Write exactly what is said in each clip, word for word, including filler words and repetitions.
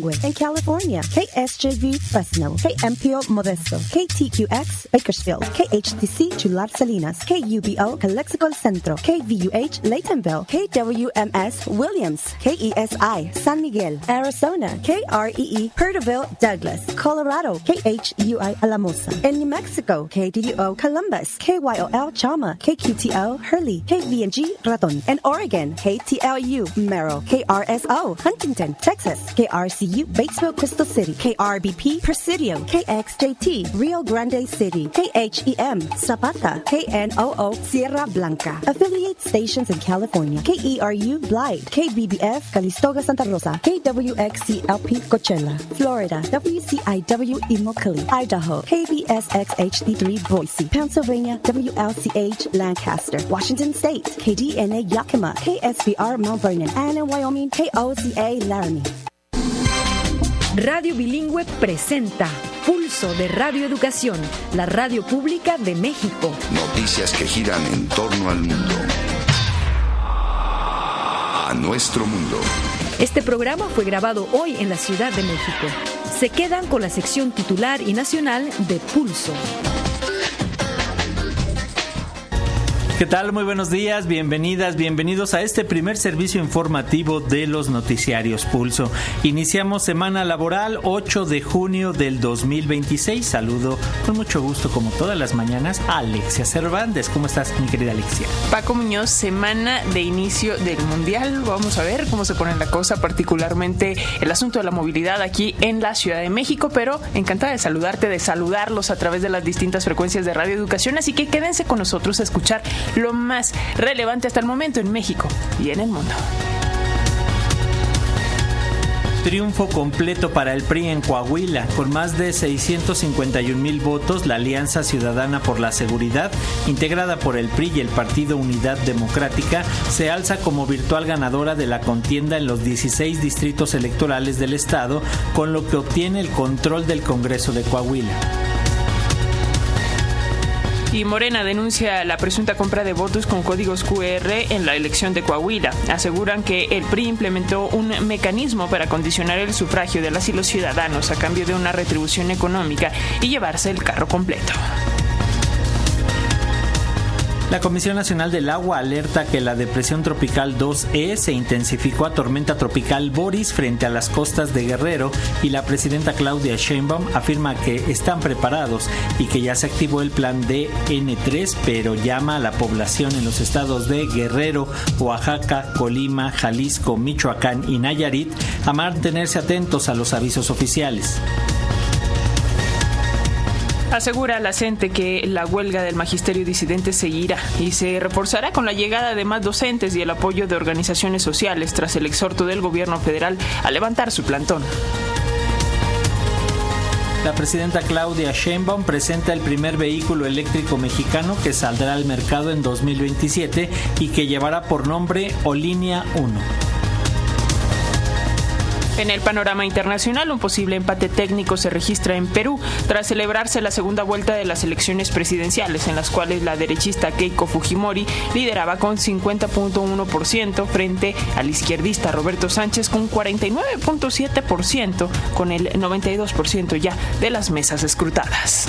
Bilingüe en California, K S J V Fresno, K M P O Modesto, K T Q X Bakersfield, K H T C Chular Salinas, K U B O Calexico El Centro, K V U H Laytonville, K W M S Williams, K E S I San Miguel, Arizona, K R E E Perterville Douglas, Colorado, K H U I Alamosa, in New Mexico, K D D O Columbus, K Y O L Chama, K Q T O Hurley, K V N G Raton, in Oregon, K T L U Merrill, K R S O Huntington, Texas, K R C U Batesville Crystal City, K R B P Presidio, K X J T Rio Grande City, K H E M Zapata, K N O O Sierra Blanca, affiliate stations in California, K E R U Blythe, K B B F Calistoga Santa Rosa, K W X C L P Coachella, Florida, W C I W Immokalee, Idaho, K B S X H D three Boise, Pennsylvania, W L C H Lancaster, Washington State, K D N A Yakima, K S B R Mount Vernon, and in Wyoming, K O Z A Laramie. Radio Bilingüe presenta Pulso de Radio Educación, la radio pública de México. Noticias que giran en torno al mundo. A nuestro mundo. Este programa fue grabado hoy en la Ciudad de México. Se quedan con la sección titular y nacional de Pulso. ¿Qué tal? Muy buenos días, bienvenidas, bienvenidos a este primer servicio informativo de los noticiarios Pulso. Iniciamos semana laboral ocho de junio del dos mil veintiséis. Saludo con mucho gusto, como todas las mañanas, a Alexia Cervantes. ¿Cómo estás, mi querida Alexia? Paco Muñoz, semana de inicio del Mundial. Vamos a ver cómo se pone la cosa, particularmente el asunto de la movilidad aquí en la Ciudad de México, pero encantada de saludarte, de saludarlos a través de las distintas frecuencias de Radio Educación, así que quédense con nosotros a escuchar lo más relevante hasta el momento en México y en el mundo. Triunfo completo para el P R I en Coahuila. Con más de seiscientos cincuenta y un mil votos, la Alianza Ciudadana por la Seguridad, integrada por el P R I y el Partido Unidad Democrática, se alza como virtual ganadora de la contienda en los dieciséis distritos electorales del estado, con lo que obtiene el control del Congreso de Coahuila. Y Morena denuncia la presunta compra de votos con códigos Q R en la elección de Coahuila. Aseguran que el P R I implementó un mecanismo para condicionar el sufragio de las y los ciudadanos a cambio de una retribución económica y llevarse el carro completo. La Comisión Nacional del Agua alerta que la depresión tropical dos E se intensificó a tormenta tropical Boris frente a las costas de Guerrero, y la presidenta Claudia Sheinbaum afirma que están preparados y que ya se activó el plan D N tres, pero llama a la población en los estados de Guerrero, Oaxaca, Colima, Jalisco, Michoacán y Nayarit a mantenerse atentos a los avisos oficiales. Asegura la CENTE que la huelga del magisterio disidente seguirá y se reforzará con la llegada de más docentes y el apoyo de organizaciones sociales tras el exhorto del gobierno federal a levantar su plantón. La presidenta Claudia Sheinbaum presenta el primer vehículo eléctrico mexicano que saldrá al mercado en dos mil veintisiete y que llevará por nombre Olínea uno. En el panorama internacional, un posible empate técnico se registra en Perú tras celebrarse la segunda vuelta de las elecciones presidenciales, en las cuales la derechista Keiko Fujimori lideraba con cincuenta punto uno por ciento frente al izquierdista Roberto Sánchez con cuarenta y nueve punto siete por ciento, con el noventa y dos por ciento ya de las mesas escrutadas.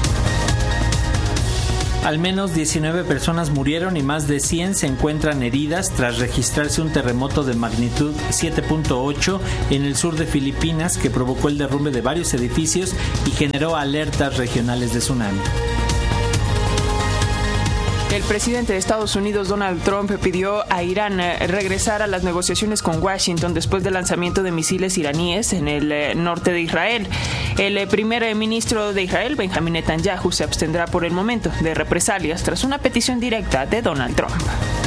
Al menos diecinueve personas murieron y más de cien se encuentran heridas tras registrarse un terremoto de magnitud siete punto ocho en el sur de Filipinas que provocó el derrumbe de varios edificios y generó alertas regionales de tsunami. El presidente de Estados Unidos, Donald Trump, pidió a Irán regresar a las negociaciones con Washington después del lanzamiento de misiles iraníes en el norte de Israel. El primer ministro de Israel, Benjamín Netanyahu, se abstendrá por el momento de represalias tras una petición directa de Donald Trump.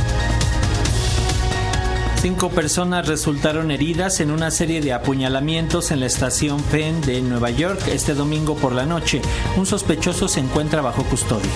Cinco personas resultaron heridas en una serie de apuñalamientos en la estación Penn de Nueva York este domingo por la noche. Un sospechoso se encuentra bajo custodia.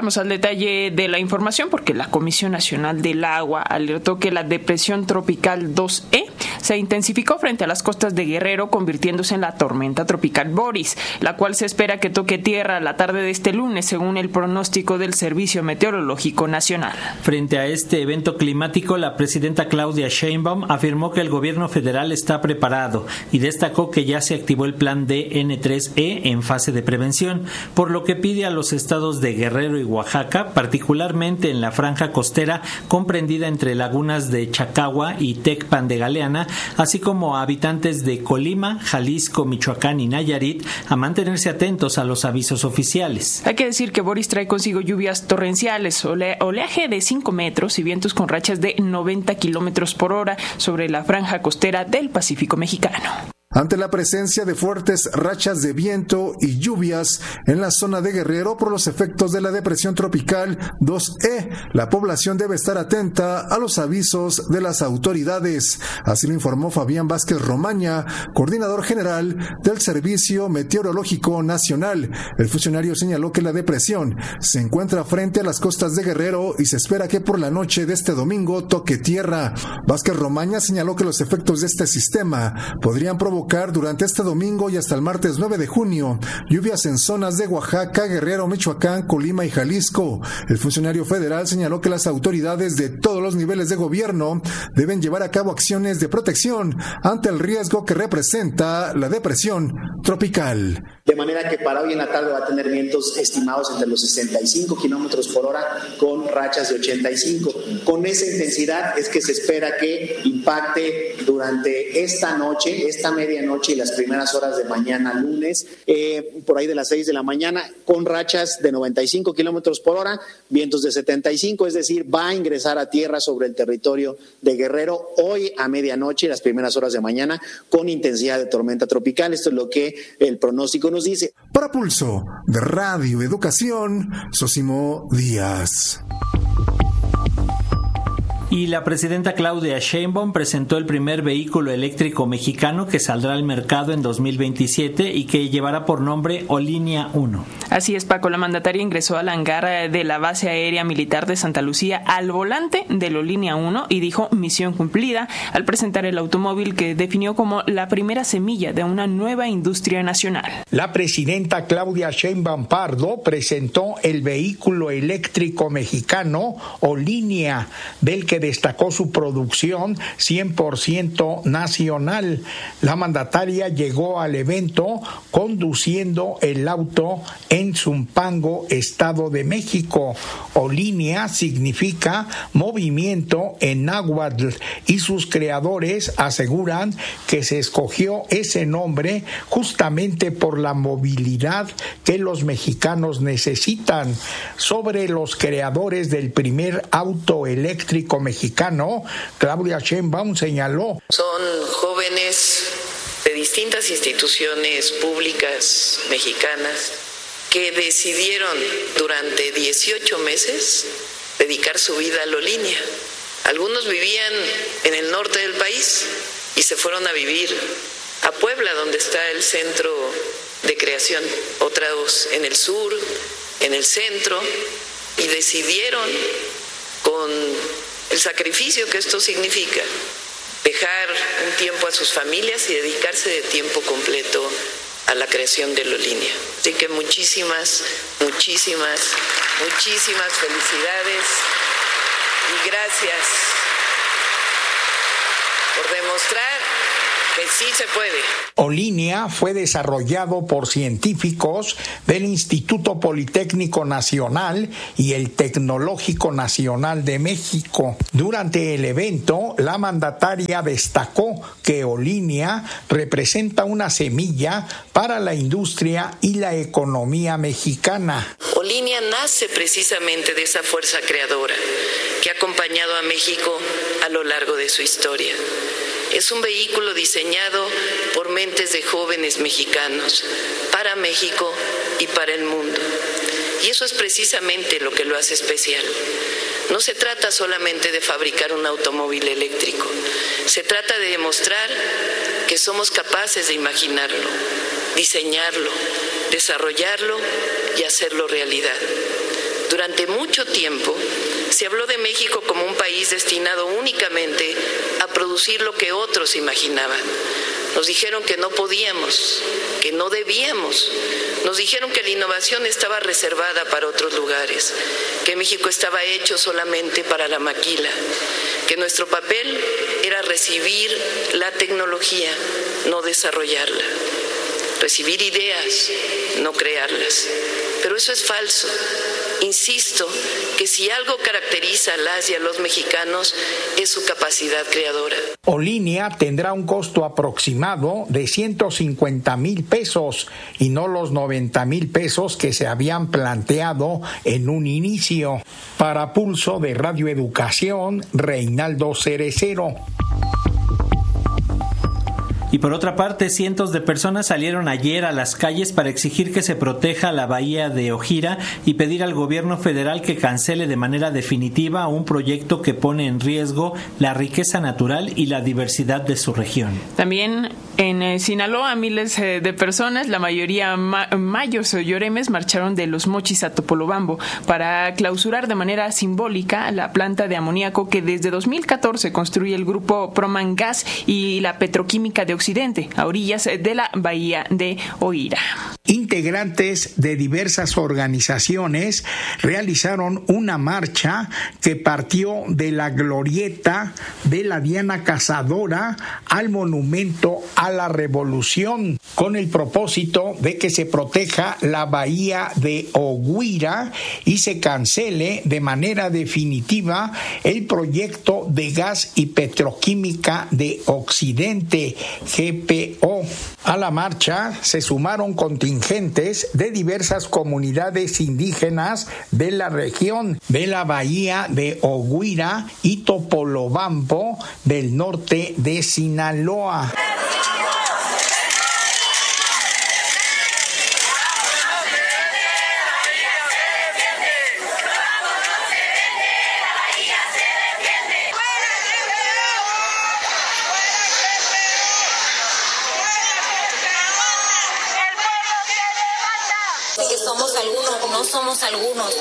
Vamos al detalle de la información porque la Comisión Nacional del Agua alertó que la depresión tropical dos E se intensificó frente a las costas de Guerrero, convirtiéndose en la tormenta tropical Boris, la cual se espera que toque tierra la tarde de este lunes, según el pronóstico del Servicio Meteorológico Nacional. Frente a este evento climático, la presidenta Claudia Sheinbaum afirmó que el gobierno federal está preparado y destacó que ya se activó el plan D N tres E en fase de prevención, por lo que pide a los estados de Guerrero y Oaxaca, particularmente en la franja costera comprendida entre lagunas de Chacagua y Tecpan de Galeana, así como a habitantes de Colima, Jalisco, Michoacán y Nayarit, a mantenerse atentos a los avisos oficiales. Hay que decir que Boris trae consigo lluvias torrenciales, ole- oleaje de cinco metros y vientos con rachas de noventa kilómetros por hora sobre la franja costera del Pacífico mexicano. Ante la presencia de fuertes rachas de viento y lluvias en la zona de Guerrero por los efectos de la depresión tropical dos E, la población debe estar atenta a los avisos de las autoridades. Así lo informó Fabián Vázquez Romaña, coordinador general del Servicio Meteorológico Nacional. El funcionario señaló que la depresión se encuentra frente a las costas de Guerrero y se espera que por la noche de este domingo toque tierra. Vázquez Romaña señaló que los efectos de este sistema podrían provocar durante este domingo y hasta el martes nueve de junio lluvias en zonas de Oaxaca, Guerrero, Michoacán, Colima y Jalisco. El funcionario federal señaló que las autoridades de todos los niveles de gobierno deben llevar a cabo acciones de protección ante el riesgo que representa la depresión tropical. De manera que para hoy en la tarde va a tener vientos estimados entre los sesenta y cinco kilómetros por hora con rachas de ochenta y cinco. Con esa intensidad es que se espera que impacte durante esta noche, esta medianoche y las primeras horas de mañana lunes, eh, por ahí de las seis de la mañana, con rachas de noventa y cinco kilómetros por hora, vientos de setenta y cinco, es decir, va a ingresar a tierra sobre el territorio de Guerrero hoy a medianoche y las primeras horas de mañana con intensidad de tormenta tropical. Esto es lo que el pronóstico nos dice. Para Pulso de Radio Educación, Sosimo Díaz. Y la presidenta Claudia Sheinbaum presentó el primer vehículo eléctrico mexicano que saldrá al mercado en dos mil veintisiete y que llevará por nombre Olinia uno. Así es, Paco. La mandataria ingresó al hangar de la base aérea militar de Santa Lucía al volante del Olinia uno y dijo misión cumplida al presentar el automóvil que definió como la primera semilla de una nueva industria nacional. La presidenta Claudia Sheinbaum Pardo presentó el vehículo eléctrico mexicano Olinia, del que destacó su producción cien por ciento nacional. La mandataria llegó al evento conduciendo el auto en Zumpango, Estado de México. Olinia significa movimiento en náhuatl y sus creadores aseguran que se escogió ese nombre justamente por la movilidad que los mexicanos necesitan. Sobre los creadores del primer auto eléctrico mexicano, mexicano, Claudia Sheinbaum señaló. Son jóvenes de distintas instituciones públicas mexicanas que decidieron durante dieciocho meses dedicar su vida a la Olinia. Algunos vivían en el norte del país y se fueron a vivir a Puebla, donde está el centro de creación. Otros en el sur, en el centro, y decidieron con el sacrificio que esto significa, dejar un tiempo a sus familias y dedicarse de tiempo completo a la creación de la Olinia. Así que muchísimas, muchísimas, muchísimas felicidades y gracias por demostrar que sí se puede. Olinia fue desarrollado por científicos del Instituto Politécnico Nacional y el Tecnológico Nacional de México. Durante el evento, la mandataria destacó que Olinia representa una semilla para la industria y la economía mexicana. Olinia nace precisamente de esa fuerza creadora que ha acompañado a México a lo largo de su historia. Es un vehículo diseñado por mentes de jóvenes mexicanos, para México y para el mundo. Y eso es precisamente lo que lo hace especial. No se trata solamente de fabricar un automóvil eléctrico, se trata de demostrar que somos capaces de imaginarlo, diseñarlo, desarrollarlo y hacerlo realidad. Durante mucho tiempo se habló de México como un país destinado únicamente a producir lo que otros imaginaban. Nos dijeron que no podíamos, que no debíamos. Nos dijeron que la innovación estaba reservada para otros lugares, que México estaba hecho solamente para la maquila, que nuestro papel era recibir la tecnología, no desarrollarla. Recibir ideas, no crearlas. Pero eso es falso. Insisto que si algo caracteriza a las y a los mexicanos es su capacidad creadora. Olinia tendrá un costo aproximado de ciento cincuenta mil pesos y no los noventa mil pesos que se habían planteado en un inicio. Para Pulso de Radio Educación, Reinaldo Cerecero. Y por otra parte, cientos de personas salieron ayer a las calles para exigir que se proteja la bahía de Ojira y pedir al gobierno federal que cancele de manera definitiva un proyecto que pone en riesgo la riqueza natural y la diversidad de su región. También en eh, Sinaloa, miles eh, de personas, la mayoría ma- mayos o lloremes, marcharon de Los Mochis a Topolobampo para clausurar de manera simbólica la planta de amoníaco que desde dos mil catorce construye el grupo Proman Gas y la petroquímica de Occidente, a orillas de la bahía de Ojira. Integrantes de diversas organizaciones realizaron una marcha que partió de la glorieta de la Diana Cazadora al Monumento a la Revolución, con el propósito de que se proteja la bahía de Ojira y se cancele de manera definitiva el proyecto de gas y petroquímica de Occidente, G P O. A la marcha se sumaron contingentes de diversas comunidades indígenas de la región de la bahía de Ojira y Topolobampo del norte de Sinaloa. Que somos algunos, no somos algunos.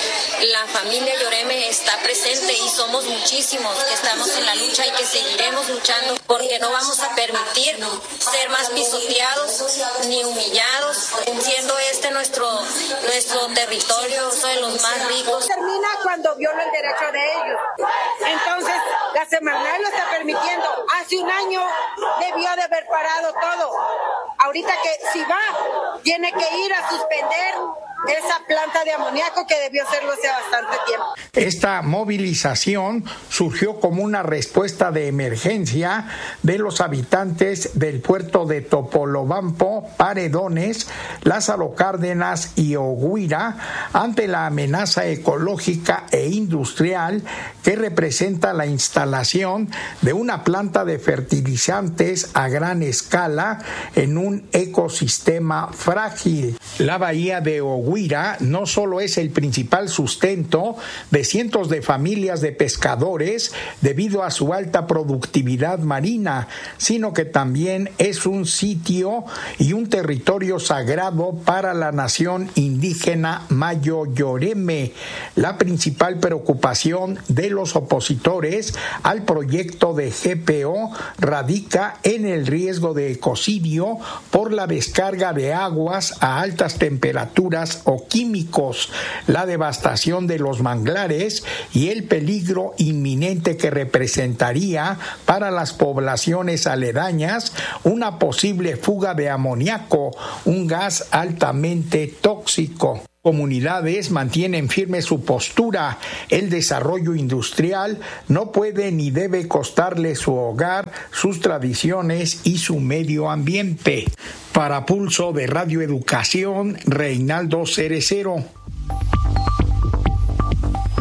La familia Lloreme está presente y somos muchísimos que estamos en la lucha y que seguiremos luchando porque no vamos a permitir ser más pisoteados ni humillados, siendo este nuestro nuestro territorio, uno de los más ricos. Termina cuando viola el derecho de ellos. Entonces, la Semarnat lo está permitiendo. Hace un año debió de haber parado todo. Ahorita que si va, tiene que ir a suspender esa planta de amoníaco que debió hacerlo hace bastante tiempo. Esta movilización surgió como una respuesta de emergencia de los habitantes del puerto de Topolobampo, Paredones, Lázaro Cárdenas y Ojira ante la amenaza ecológica e industrial que representa la instalación de una planta de fertilizantes a gran escala en un ecosistema frágil. La bahía de Ojira no solo es el principal sustento de cientos de familias de pescadores debido a su alta productividad marina, sino que también es un sitio y un territorio sagrado para la nación indígena Mayo Lloreme. La principal preocupación de los opositores al proyecto de G P O radica en el riesgo de ecocidio por la descarga de aguas a altas temperaturas o químicos, la devastación de los manglares y el peligro inminente que representaría para las poblaciones aledañas una posible fuga de amoníaco, un gas altamente tóxico. Comunidades mantienen firme su postura. El desarrollo industrial no puede ni debe costarle su hogar, sus tradiciones y su medio ambiente. Para Pulso de Radio Educación, Reinaldo Cerecero.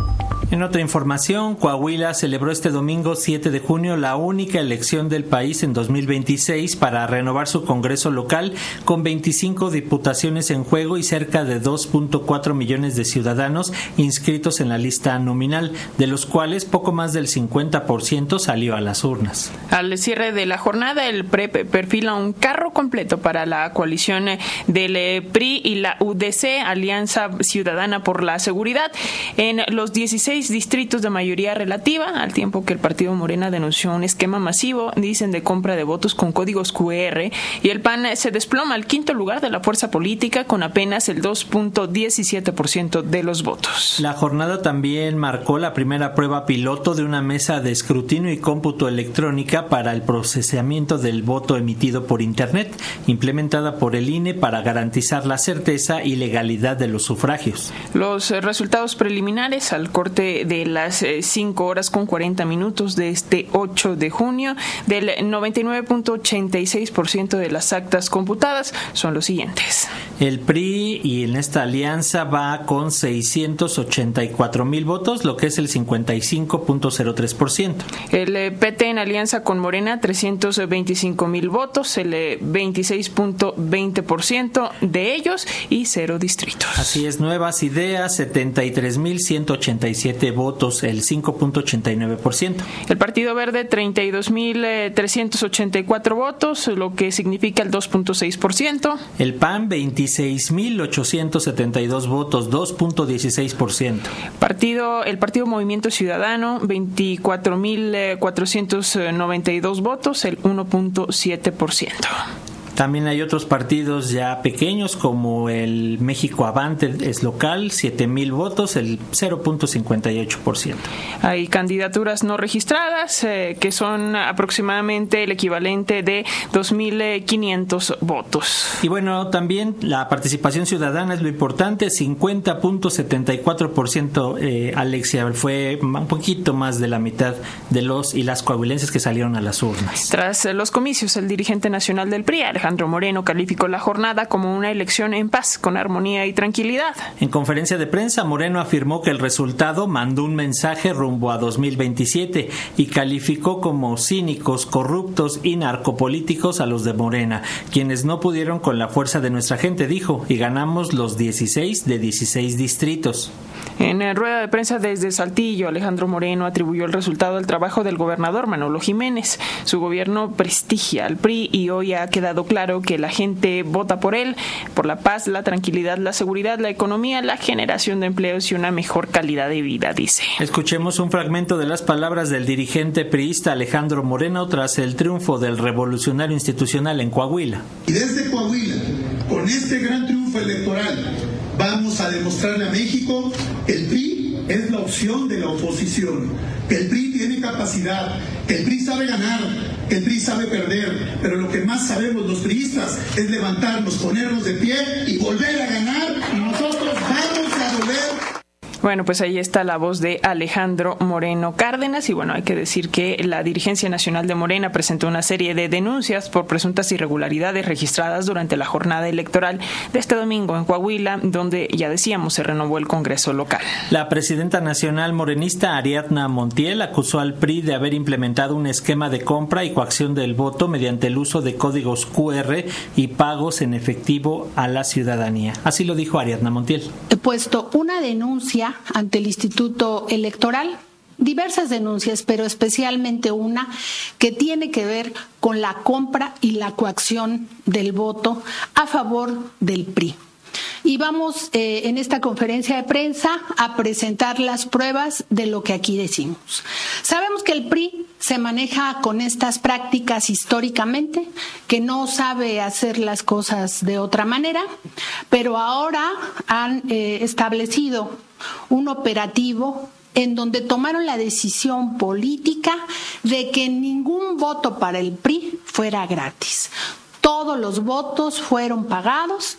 En otra información, Coahuila celebró este domingo siete de junio la única elección del país en dos mil veintiséis para renovar su Congreso local con veinticinco diputaciones en juego y cerca de dos punto cuatro millones de ciudadanos inscritos en la lista nominal, de los cuales poco más del cincuenta por ciento salió a las urnas. Al cierre de la jornada, el P R E P perfila un carro completo para la coalición del P R I y la U D C, Alianza Ciudadana por la Seguridad, en los dieciséis distritos de mayoría relativa, al tiempo que el partido Morena denunció un esquema masivo, dicen, de compra de votos con códigos cu erre, y el P A N se desploma al quinto lugar de la fuerza política con apenas el dos punto diecisiete por ciento de los votos. La jornada también marcó la primera prueba piloto de una mesa de escrutinio y cómputo electrónica para el procesamiento del voto emitido por Internet, implementada por el I N E para garantizar la certeza y legalidad de los sufragios. Los resultados preliminares al corte de las cinco horas con cuarenta minutos de este ocho de junio, del noventa y nueve punto ochenta y seis por ciento de las actas computadas, son los siguientes. El P R I y en esta alianza va con seiscientos ochenta y cuatro mil votos, lo que es el cincuenta y cinco punto cero tres por ciento. El P T en alianza con Morena, trescientos veinticinco mil votos, el veintiséis punto veinte por ciento de ellos y cero distritos. Así es, Nuevas Ideas, setenta y tres mil ciento ochenta y siete votos, el cinco punto ochenta y nueve por ciento. El Partido Verde, treinta y dos mil trescientos ochenta y cuatro votos, lo que significa el dos punto seis por ciento. El P A N, veintiséis mil ochocientos setenta y dos votos, dos punto dieciséis por ciento. Partido, el Partido Movimiento Ciudadano, veinticuatro mil cuatrocientos noventa y dos votos, el uno punto siete por ciento. También hay otros partidos ya pequeños como el México Avante es local, siete mil votos, el cero punto cincuenta y ocho por ciento. Hay candidaturas no registradas eh, que son aproximadamente el equivalente de dos mil quinientos votos. Y bueno, también la participación ciudadana es lo importante, cincuenta punto setenta y cuatro por ciento, eh, Alexia, fue un poquito más de la mitad de los y las coahuilenses que salieron a las urnas. Tras los comicios, el dirigente nacional del P R I, Alejandro Moreno, calificó la jornada como una elección en paz, con armonía y tranquilidad. En conferencia de prensa, Moreno afirmó que el resultado mandó un mensaje rumbo a dos mil veintisiete y calificó como cínicos, corruptos y narcopolíticos a los de Morena, quienes no pudieron con la fuerza de nuestra gente, dijo, y ganamos los dieciséis de dieciséis distritos. En rueda de prensa desde Saltillo, Alejandro Moreno atribuyó el resultado al trabajo del gobernador Manolo Jiménez. Su gobierno prestigia al P R I y hoy ha quedado claro que la gente vota por él, por la paz, la tranquilidad, la seguridad, la economía, la generación de empleos y una mejor calidad de vida, dice. Escuchemos un fragmento de las palabras del dirigente priista Alejandro Moreno tras el triunfo del revolucionario institucional en Coahuila. Y desde Coahuila, con este gran triunfo electoral, vamos a demostrarle a México que el P R I es la opción de la oposición, que el P R I tiene capacidad, que el P R I sabe ganar, que el P R I sabe perder, pero lo que más sabemos los priistas es levantarnos, ponernos de pie y volver a ganar, y nosotros vamos a volver. Bueno, pues ahí está la voz de Alejandro Moreno Cárdenas y bueno, hay que decir que la dirigencia nacional de Morena presentó una serie de denuncias por presuntas irregularidades registradas durante la jornada electoral de este domingo en Coahuila, donde ya decíamos se renovó el Congreso local. La presidenta nacional morenista Ariadna Montiel acusó al P R I de haber implementado un esquema de compra y coacción del voto mediante el uso de códigos cu erre y pagos en efectivo a la ciudadanía. Así lo dijo Ariadna Montiel. He puesto una denuncia ante el Instituto Electoral, diversas denuncias, pero especialmente una que tiene que ver con la compra y la coacción del voto a favor del P R I. Y vamos eh, en esta conferencia de prensa a presentar las pruebas de lo que aquí decimos. Sabemos que el P R I se maneja con estas prácticas históricamente, que no sabe hacer las cosas de otra manera, pero ahora han eh, establecido un operativo en donde tomaron la decisión política de que ningún voto para el P R I fuera gratis. Todos los votos fueron pagados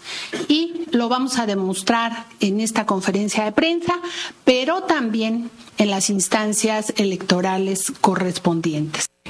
y lo vamos a demostrar en esta conferencia de prensa, pero también en las instancias electorales correspondientes.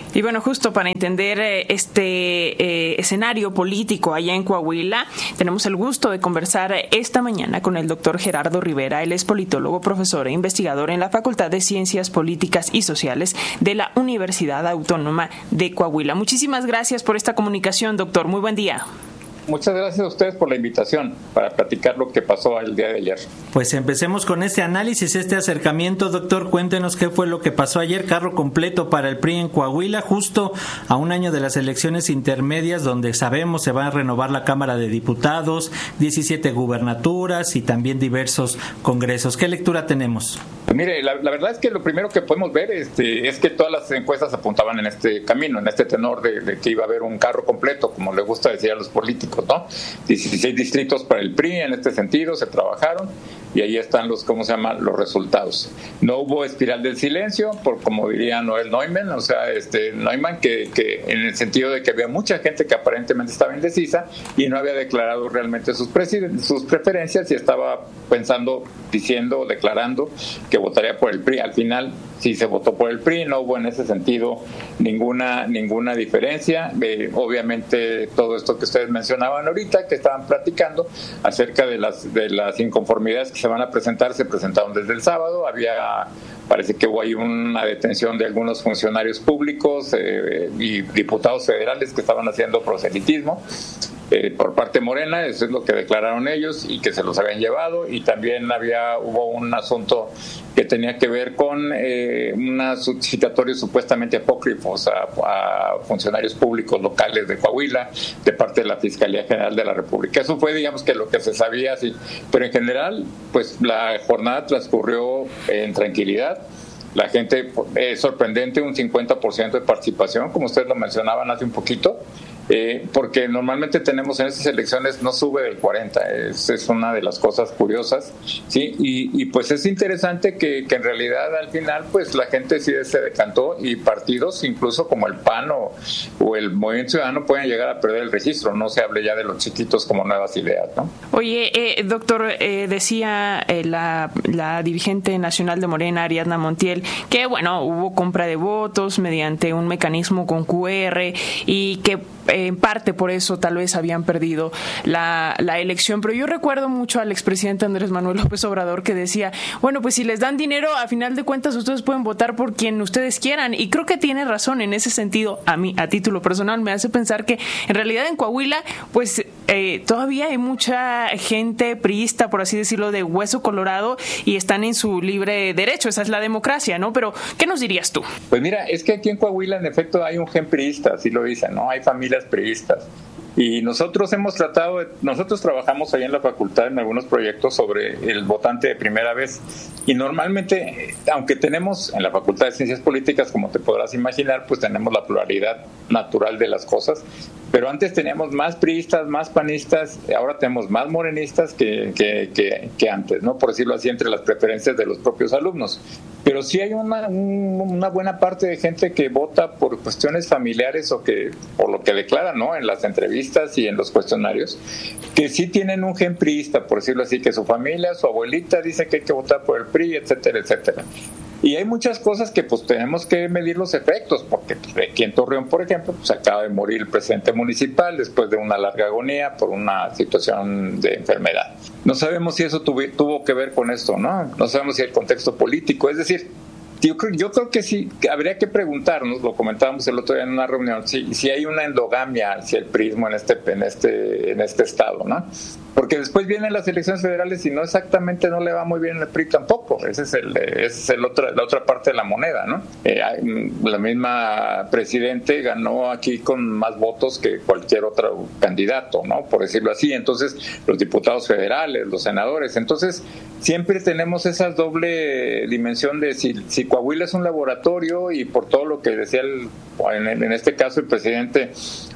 Y bueno, justo para entender este eh, escenario político allá en Coahuila, tenemos el gusto de conversar esta mañana con el doctor Gerardo Rivera. Él es politólogo, profesor e investigador en la Facultad de Ciencias Políticas y Sociales de la Universidad Autónoma de Coahuila. Muchísimas gracias por esta comunicación, doctor. Muy buen día. Muchas gracias a ustedes por la invitación para platicar lo que pasó el día de ayer. Pues empecemos con este análisis, este acercamiento. Doctor, cuéntenos qué fue lo que pasó ayer. Carro completo para el P R I en Coahuila, justo a un año de las elecciones intermedias, donde sabemos se va a renovar la Cámara de Diputados, diecisiete gubernaturas y también diversos congresos. ¿Qué lectura tenemos? Pues mire, la, la verdad es que lo primero que podemos ver este, es que todas las encuestas apuntaban en este camino, en este tenor de, de que iba a haber un carro completo, como le gusta decir a los políticos, ¿no? dieciséis distritos para el P R I en este sentido, se trabajaron y ahí están los, ¿cómo se llama?, los resultados. No hubo espiral del silencio, por como diría Noel Neumann, o sea, este Neumann, que, que en el sentido de que había mucha gente que aparentemente estaba indecisa y no había declarado realmente sus, sus preferencias y estaba pensando, diciendo, declarando que votaría por el P R I. Al final sí se votó por el P R I, no hubo en ese sentido ninguna ninguna diferencia. Eh, obviamente todo esto que ustedes mencionaban ahorita, que estaban platicando acerca de las de las inconformidades que se van a presentar, se presentaron desde el sábado. Había, parece que hubo ahí una detención de algunos funcionarios públicos eh, y diputados federales que estaban haciendo proselitismo Eh, por parte Morena, eso es lo que declararon ellos y que se los habían llevado. Y también había hubo un asunto que tenía que ver con eh, unos citatorios supuestamente apócrifos a, a funcionarios públicos locales de Coahuila de parte de la Fiscalía General de la República. Eso fue, digamos, que lo que se sabía, sí. Pero en general, pues la jornada transcurrió en tranquilidad. La gente, es sorprendente, un cincuenta por ciento de participación, como ustedes lo mencionaban hace un poquito. Eh, porque normalmente tenemos en estas elecciones no sube del cuarenta, es, es una de las cosas curiosas, sí, y, y pues es interesante que, que en realidad al final pues la gente sí se decantó y partidos incluso como el P A N o, o el Movimiento Ciudadano pueden llegar a perder el registro, no se hable ya de los chiquitos como nuevas ideas, ¿no? Oye, eh, doctor, eh, decía eh, la, la dirigente nacional de Morena, Ariadna Montiel, que bueno, hubo compra de votos mediante un mecanismo con Q R y que eh, en parte por eso tal vez habían perdido la, la elección, pero yo recuerdo mucho al expresidente Andrés Manuel López Obrador que decía, bueno, pues si les dan dinero, a final de cuentas ustedes pueden votar por quien ustedes quieran, y creo que tiene razón en ese sentido. A mí, a título personal, me hace pensar que en realidad en Coahuila, pues eh, todavía hay mucha gente priista, por así decirlo, de hueso colorado, y están en su libre derecho, esa es la democracia, ¿no? Pero, ¿qué nos dirías tú? Pues mira, es que aquí en Coahuila en efecto hay un gen priista, así lo dicen, ¿no? Hay familias priistas. Y nosotros hemos tratado, de, nosotros trabajamos ahí en la facultad en algunos proyectos sobre el votante de primera vez. Y normalmente, aunque tenemos en la Facultad de Ciencias Políticas, como te podrás imaginar, pues tenemos la pluralidad natural de las cosas. Pero antes teníamos más priistas, más panistas, ahora tenemos más morenistas que, que, que, que antes, ¿no? Por decirlo así, entre las preferencias de los propios alumnos. Pero sí hay una, una buena parte de gente que vota por cuestiones familiares o que por lo que declaran, ¿no? En las entrevistas y en los cuestionarios, que sí tienen un gen priista, por decirlo así, que su familia, su abuelita dice que hay que votar por el P R I, etcétera, etcétera. Y hay muchas cosas que pues tenemos que medir los efectos, porque aquí en Torreón, por ejemplo, pues acaba de morir el presidente municipal después de una larga agonía por una situación de enfermedad. No sabemos si eso tuvo, tuvo que ver con esto, ¿no? No sabemos si el contexto político, es decir, yo creo, yo creo que sí, que habría que preguntarnos, lo comentábamos el otro día en una reunión, si, si hay una endogamia hacia el prismo en este, en este, en este estado, ¿no? Porque después vienen las elecciones federales y no exactamente no le va muy bien al P R I tampoco. Ese es el, ese es el otra, la otra parte de la moneda, ¿no? Eh, la misma presidente ganó aquí con más votos que cualquier otro candidato, ¿no? Por decirlo así. Entonces, los diputados federales, los senadores. Entonces, siempre tenemos esa doble dimensión de si, si Coahuila es un laboratorio y por todo lo que decía el, en, en este caso el presidente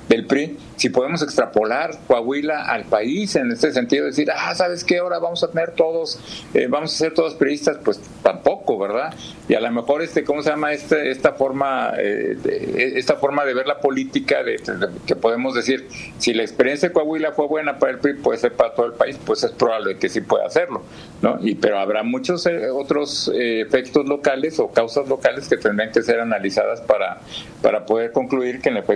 del P R I, si podemos extrapolar Coahuila al país en este sentido, decir, ah, ¿sabes qué? Ahora vamos a tener todos, eh, vamos a ser todos priistas, pues tampoco, ¿verdad? Y a lo mejor, este, ¿cómo se llama? Este, esta forma eh, de, esta forma de ver la política, de, de, que podemos decir, si la experiencia de Coahuila fue buena para el P R I, puede ser para todo el país, pues es probable que sí pueda hacerlo, ¿no? Y, pero habrá muchos eh, otros eh, efectos locales o causas locales que tendrán que ser analizadas para, para poder concluir que en efecto